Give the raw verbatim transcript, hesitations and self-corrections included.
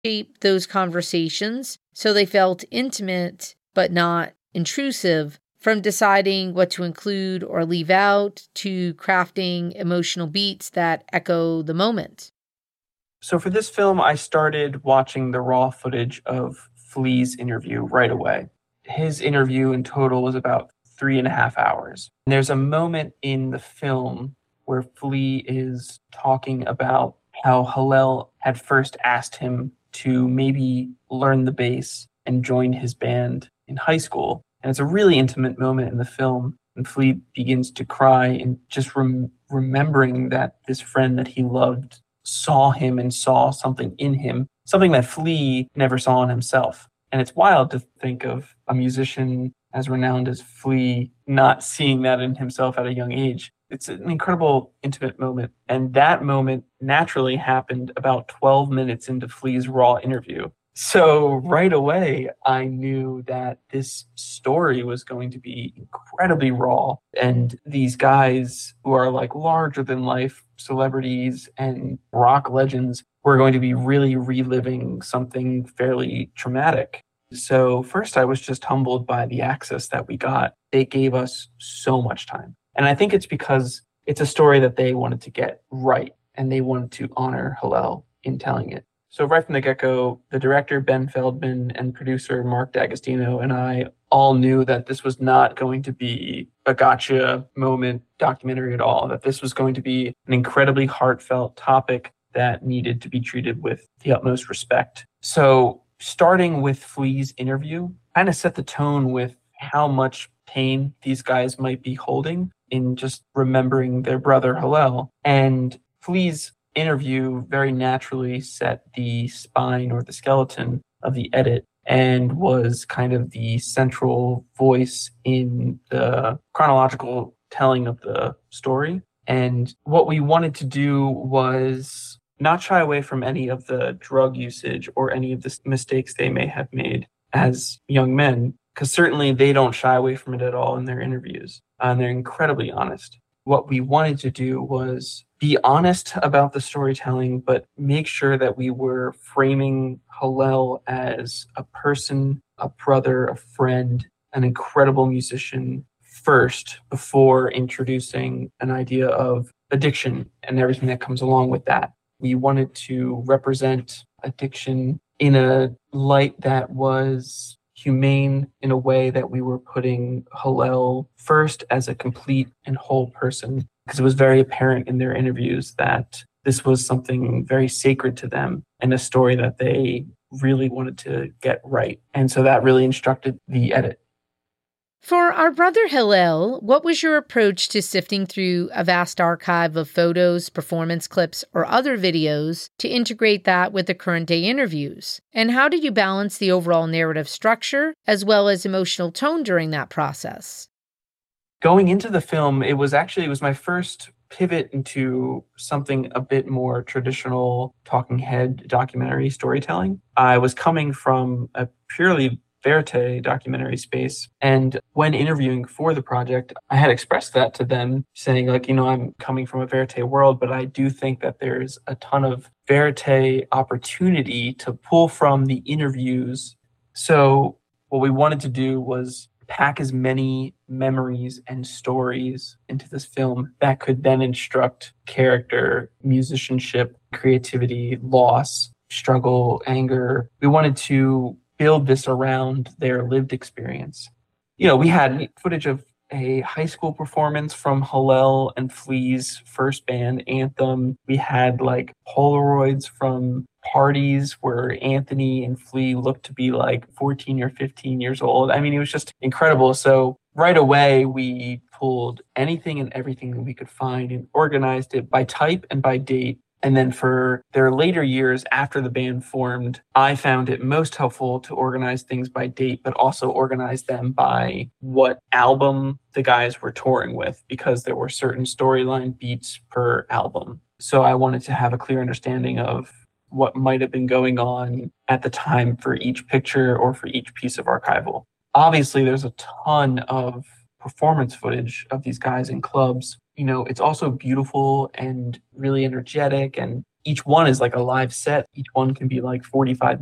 shape those conversations so they felt intimate but not intrusive, from deciding what to include or leave out to crafting emotional beats that echo the moment? So for this film, I started watching the raw footage of Flea's interview right away. His interview in total was about three and a half hours. And there's a moment in the film where Flea is talking about how Hillel had first asked him to maybe learn the bass and join his band in high school. And it's a really intimate moment in the film. And Flea begins to cry and just rem- remembering that this friend that he loved saw him and saw something in him, something that Flea never saw in himself. And it's wild to think of a musician as renowned as Flea not seeing that in himself at a young age. It's an incredible, intimate moment. And that moment naturally happened about twelve minutes into Flea's raw interview. So right away, I knew that this story was going to be incredibly raw. And these guys who are like larger than life celebrities and rock legends were going to be really reliving something fairly traumatic. So first, I was just humbled by the access that we got. They gave us so much time. And I think it's because it's a story that they wanted to get right and they wanted to honor Hillel in telling it. So right from the get-go, the director, Ben Feldman, and producer, Mark D'Agostino, and I all knew that this was not going to be a gotcha moment documentary at all, that this was going to be an incredibly heartfelt topic that needed to be treated with the utmost respect. So starting with Flea's interview kind of set the tone with how much pain these guys might be holding in just remembering their brother Hillel. And Flea's interview very naturally set the spine or the skeleton of the edit and was kind of the central voice in the chronological telling of the story. And what we wanted to do was not shy away from any of the drug usage or any of the mistakes they may have made as young men, because certainly they don't shy away from it at all in their interviews. And they're incredibly honest. What we wanted to do was be honest about the storytelling, but make sure that we were framing Hillel as a person, a brother, a friend, an incredible musician first before introducing an idea of addiction and everything that comes along with that. We wanted to represent addiction in a light that was humane, in a way that we were putting Hillel first as a complete and whole person, because it was very apparent in their interviews that this was something very sacred to them and a story that they really wanted to get right. And so that really instructed the edit. For our brother Hillel, what was your approach to sifting through a vast archive of photos, performance clips, or other videos to integrate that with the current day interviews? And how did you balance the overall narrative structure as well as emotional tone during that process? Going into the film, it was actually, it was my first pivot into something a bit more traditional talking head documentary storytelling. I was coming from a purely verite documentary space. And when interviewing for the project, I had expressed that to them, saying like, you know, I'm coming from a verite world, but I do think that there's a ton of verite opportunity to pull from the interviews. So what we wanted to do was pack as many memories and stories into this film that could then instruct character, musicianship, creativity, loss, struggle, anger. We wanted to build this around their lived experience. You know, we had footage of a high school performance from Hillel and Flea's first band, Anthem. We had like Polaroids from parties where Anthony and Flea looked to be like fourteen or fifteen years old. I mean, it was just incredible. So right away, we pulled anything and everything that we could find and organized it by type and by date. And then for their later years after the band formed, I found it most helpful to organize things by date, but also organize them by what album the guys were touring with, because there were certain storyline beats per album. So I wanted to have a clear understanding of what might have been going on at the time for each picture or for each piece of archival. Obviously, there's a ton of performance footage of these guys in clubs. You know, it's also beautiful and really energetic, and each one is like a live set. Each one can be like forty-five